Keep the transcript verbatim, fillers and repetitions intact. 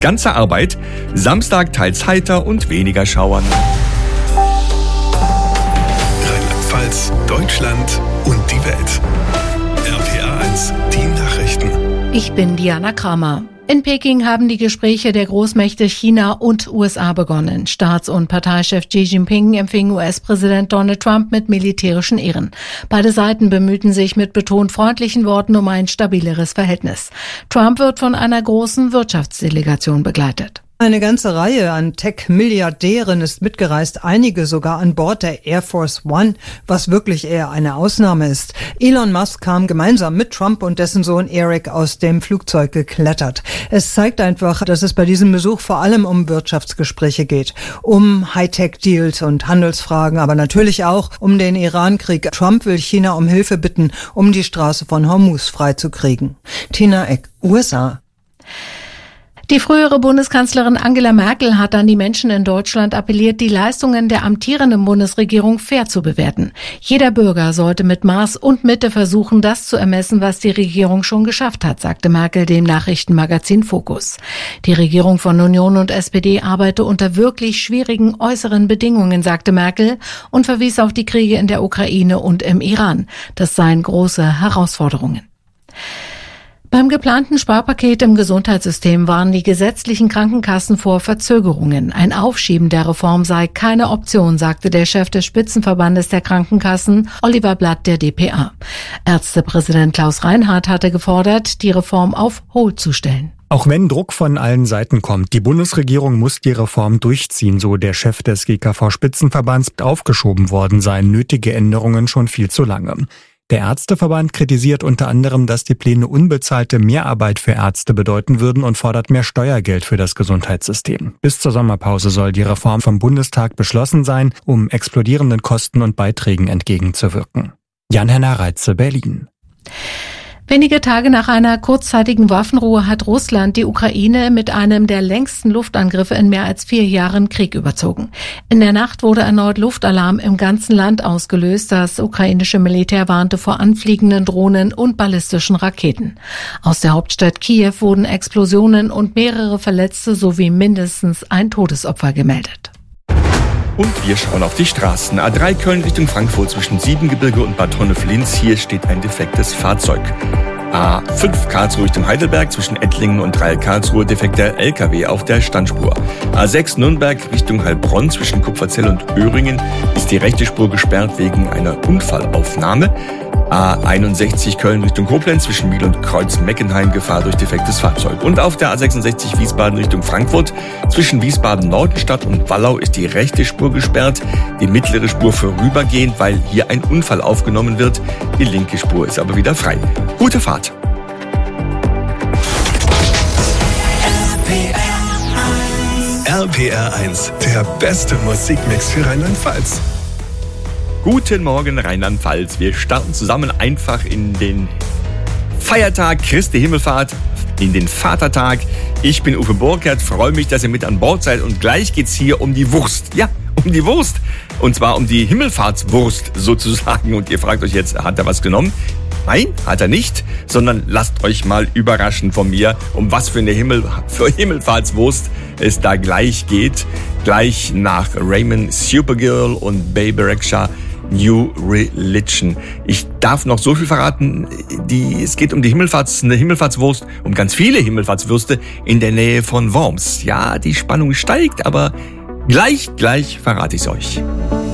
Ganze Arbeit, Samstag teils heiter und weniger Schauern. Rheinland-Pfalz, Deutschland und die Welt. R P R eins, die Nachrichten. Ich bin Diana Kramer. In Peking haben die Gespräche der Großmächte China und U S A begonnen. Staats- und Parteichef Xi Jinping empfing U S-Präsident Donald Trump mit militärischen Ehren. Beide Seiten bemühten sich mit betont freundlichen Worten um ein stabileres Verhältnis. Trump wird von einer großen Wirtschaftsdelegation begleitet. Eine ganze Reihe an Tech-Milliardären ist mitgereist, einige sogar an Bord der Air Force One, was wirklich eher eine Ausnahme ist. Elon Musk kam gemeinsam mit Trump und dessen Sohn Eric aus dem Flugzeug geklettert. Es zeigt einfach, dass es bei diesem Besuch vor allem um Wirtschaftsgespräche geht, um Hightech-Deals und Handelsfragen, aber natürlich auch um den Iran-Krieg. Trump will China um Hilfe bitten, um die Straße von Hormuz freizukriegen. Tina Eck, U S A. Die frühere Bundeskanzlerin Angela Merkel hat an die Menschen in Deutschland appelliert, die Leistungen der amtierenden Bundesregierung fair zu bewerten. Jeder Bürger sollte mit Maß und Mitte versuchen, das zu ermessen, was die Regierung schon geschafft hat, sagte Merkel dem Nachrichtenmagazin Focus. Die Regierung von Union und S P D arbeite unter wirklich schwierigen äußeren Bedingungen, sagte Merkel und verwies auf die Kriege in der Ukraine und im Iran. Das seien große Herausforderungen. Beim geplanten Sparpaket im Gesundheitssystem warnen die gesetzlichen Krankenkassen vor Verzögerungen. Ein Aufschieben der Reform sei keine Option, sagte der Chef des Spitzenverbandes der Krankenkassen, Oliver Blatt, der D P A. Ärztepräsident Klaus Reinhardt hatte gefordert, die Reform auf Hold zu stellen. Auch wenn Druck von allen Seiten kommt, die Bundesregierung muss die Reform durchziehen, so der Chef des G K V-Spitzenverbands. Aufgeschoben worden seien nötige Änderungen schon viel zu lange. Der Ärzteverband kritisiert unter anderem, dass die Pläne unbezahlte Mehrarbeit für Ärzte bedeuten würden und fordert mehr Steuergeld für das Gesundheitssystem. Bis zur Sommerpause soll die Reform vom Bundestag beschlossen sein, um explodierenden Kosten und Beiträgen entgegenzuwirken. Jan-Henner Reitze, Berlin. Wenige Tage nach einer kurzzeitigen Waffenruhe hat Russland die Ukraine mit einem der längsten Luftangriffe in mehr als vier Jahren Krieg überzogen. In der Nacht wurde erneut Luftalarm im ganzen Land ausgelöst. Das ukrainische Militär warnte vor anfliegenden Drohnen und ballistischen Raketen. Aus der Hauptstadt Kiew wurden Explosionen und mehrere Verletzte sowie mindestens ein Todesopfer gemeldet. Und wir schauen auf die Straßen. A drei Köln Richtung Frankfurt zwischen Siebengebirge und Bad Honnef-Linz. Hier steht ein defektes Fahrzeug. A fünf Karlsruhe Richtung Heidelberg zwischen Ettlingen und Dreieck Karlsruhe defekter L K W auf der Standspur. A sechs Nürnberg Richtung Heilbronn zwischen Kupferzell und Öhringen ist die rechte Spur gesperrt wegen einer Unfallaufnahme. A einundsechzig Köln Richtung Koblenz zwischen Miel und Kreuz-Meckenheim Gefahr durch defektes Fahrzeug. Und auf der A sechsundsechzig Wiesbaden Richtung Frankfurt zwischen Wiesbaden-Nordenstadt und Wallau ist die rechte Spur gesperrt, die mittlere Spur vorübergehend, weil hier ein Unfall aufgenommen wird. Die linke Spur ist aber wieder frei. Gute Fahrt! R P R eins, der beste Musikmix für Rheinland-Pfalz. Guten Morgen Rheinland-Pfalz. Wir starten zusammen einfach in den Feiertag Christi Himmelfahrt, in den Vatertag. Ich bin Uwe Burkert, freue mich, dass ihr mit an Bord seid und gleich geht's hier um die Wurst. Ja, um die Wurst. Und zwar um die Himmelfahrtswurst sozusagen. Und ihr fragt euch jetzt, hat er was genommen? Nein, hat er nicht, sondern lasst euch mal überraschen von mir, um was für eine Himmel, für Himmelfahrtswurst es da gleich geht. Gleich nach Raymond Supergirl und Baby Rexha New Religion. Ich darf noch so viel verraten, die, es geht um die Himmelfahrts, eine Himmelfahrtswurst, um ganz viele Himmelfahrtswürste in der Nähe von Worms. Ja, die Spannung steigt, aber gleich, gleich verrate ich's euch.